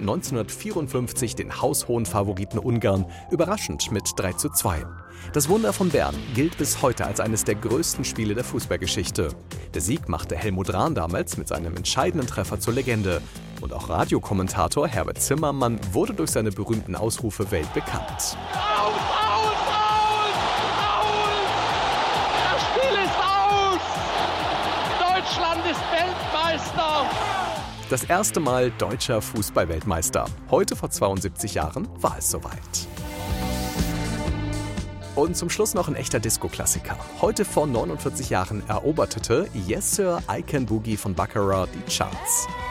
1954 den haushohen Favoriten Ungarn überraschend mit 3:2. Das Wunder von Bern gilt bis heute als eines der größten Spiele der Fußballgeschichte. Der Sieg machte Helmut Rahn damals mit seinem entscheidenden Treffer zur Legende. Und auch Radiokommentator Herbert Zimmermann wurde durch seine berühmten Ausrufe weltbekannt. Aus! Das Spiel ist aus! Deutschland ist Weltmeister! Das erste Mal deutscher Fußball-Weltmeister. Heute vor 72 Jahren war es soweit. Und zum Schluss noch ein echter Disco-Klassiker. Heute vor 49 Jahren eroberte Yes Sir, I Can Boogie von Baccarat die Charts.